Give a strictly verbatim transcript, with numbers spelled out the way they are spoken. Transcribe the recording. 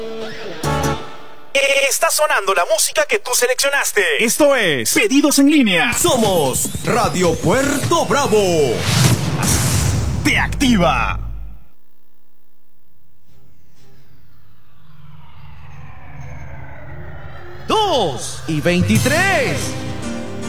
Está sonando la música que tú seleccionaste. Esto es Pedidos en Línea. Somos Radio Puerto Bravo. Te activa. Dos y veintitrés.